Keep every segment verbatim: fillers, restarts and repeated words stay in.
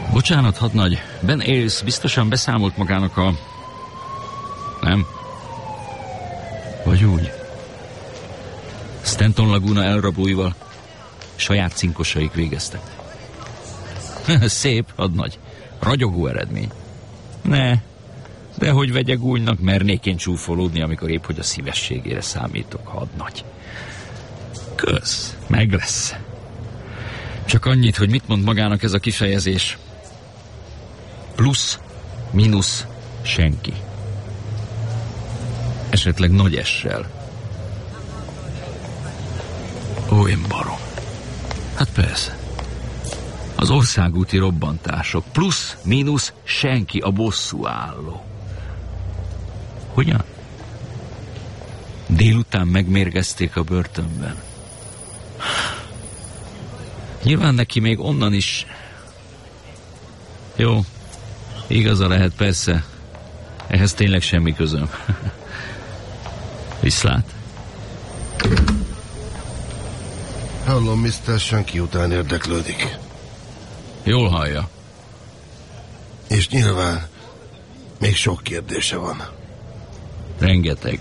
Bocsánat, hadnagy. Ben Ailes biztosan beszámolt magának a... Nem? Vagy úgy? Stanton Laguna elrablóival saját cinkosaik végeztek. Szép, hadnagy. Ragyogó eredmény. Ne, de hogy vegyek újnak, mernék én csúfolódni, amikor épp hogy a szívességére számítok, hadnagy. Kösz, meg lesz. Csak annyit, hogy mit mond magának ez a kifejezés. Plusz, mínusz, senki. Esetleg nagy essel. Ó, én barom. Hát persze. Az országúti robbantások. Plusz, mínusz, senki a bosszúálló. Hogyan? Délután megmérgezték a börtönben. Nyilván neki még onnan is... Jó, igaza lehet, persze. Ehhez tényleg semmi közöm. Viszlát. Hallom, miszter Senki után érdeklődik. Jól hallja. És nyilván még sok kérdése van. Rengeteg.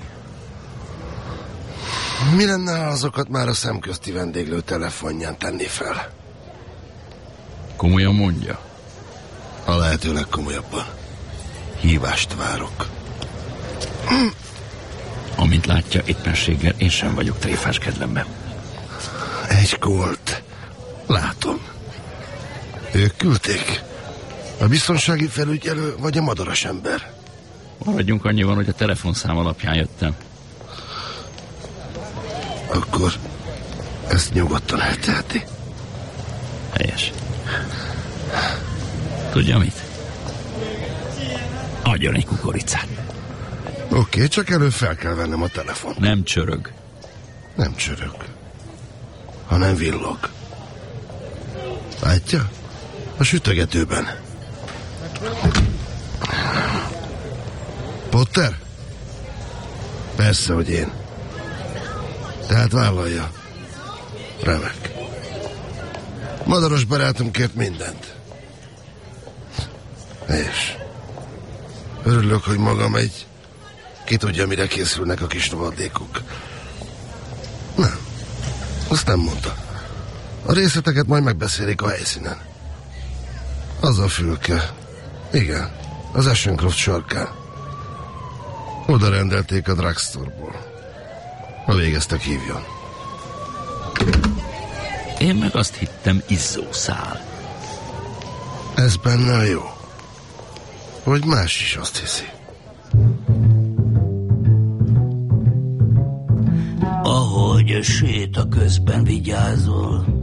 Mi lenne, ha azokat már a szemközti vendéglő telefonján tenni fel? Komolyan mondja? A lehető legkomolyabban. Hívást várok. Amint látja, éppenséggel én sem vagyok tréfás kedvemben. Egy kolt. Látom. Ők küldték. A biztonsági felügyelő vagy a madaras ember? Maradjunk annyiban, hogy a telefonszám alapján jöttem. Akkor ezt nyugodtan elteheti. Helyes. Tudja mit? Adjon egy kukoricát. Oké, okay, csak elő fel kell vennem a telefon. Nem csörög. Nem csörög, hanem villog. Látja? A sütögetőben. Potter? Persze, hogy én. Tehát vállalja. Remek. Madaros barátom kért mindent. És örülök, hogy maga megy. Ki tudja, mire készülnek a kis rohadékok. Nem, azt nem mondta. A részleteket majd megbeszélik a helyszínen. Az a fülke. Igen, az Ashencroft sarkán. Oda rendelték a drugstore-ból. Ha végeztek, hívjon. Én meg azt hittem, izzószál. Ez benne a jó. Vagy más is azt hiszi. Ahogy séta közben vigyázol,